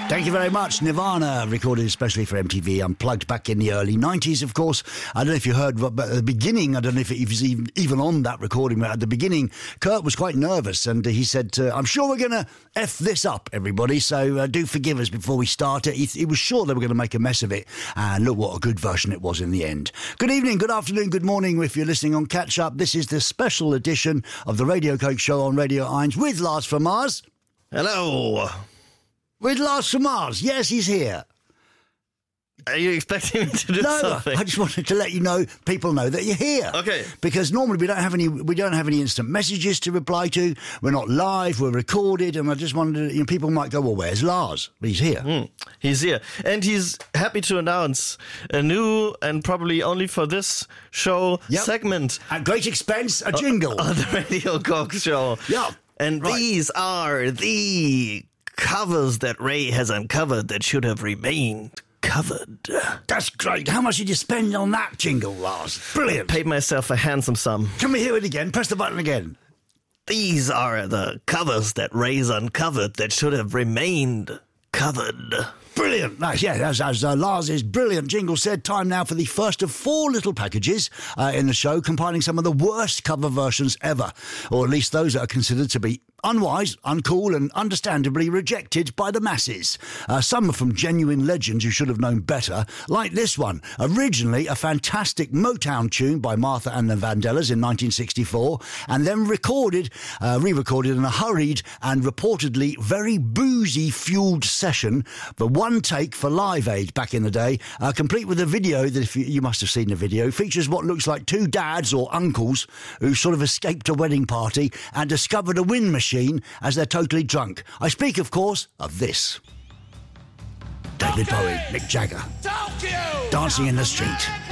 Thank you very much. Nirvana, recorded especially for MTV Unplugged back in the early 90s, of course. I don't know if you heard, but at the beginning, I don't know if it was even on that recording, but at the beginning, Kurt was quite nervous, and he said, I'm sure we're going to F this up, everybody, so do forgive us before we start it. He was sure they were going to make a mess of it, and look what a good version it was in the end. Good evening, good afternoon, good morning, if you're listening on Catch Up. This is the special edition of the Radio Coke Show on Radio 1 with Lars from Mars. Hello. With Lars from Mars. Yes, he's here. Are you expecting me to do something? No, I just wanted to let you know, people know that you're here. Okay. Because normally we don't have any instant messages to reply to. We're not live, we're recorded, and I just wondered, people might go, well, where's Lars? But he's here. He's here. And he's happy to announce a new, and probably only for this show, segment. At great expense, a jingle. On the Radio Coke Show. Yeah. And these are the covers that Ray has uncovered that should have remained covered. That's great. How much did you spend on that jingle, Lars? Brilliant. Paid myself a handsome sum. Can we hear it again? Press the button again. These are the covers that Ray's uncovered that should have remained covered. Brilliant. Nice. Yeah, as Lars's brilliant jingle said, time now for the first of 4 little packages in the show, compiling some of the worst cover versions ever, or at least those that are considered to be unwise, uncool, and understandably rejected by the masses. Some are from genuine legends who should have known better, like this one. Originally a fantastic Motown tune by Martha and the Vandellas in 1964, and then re-recorded in a hurried and reportedly very boozy-fueled session, but one take for Live Aid back in the day, complete with a video that, if you must have seen the video, features what looks like 2 dads or uncles who sort of escaped a wedding party and discovered a wind machine as they're totally drunk. I speak, of course, of this. David Bowie, Mick Jagger, Dancing in the Street.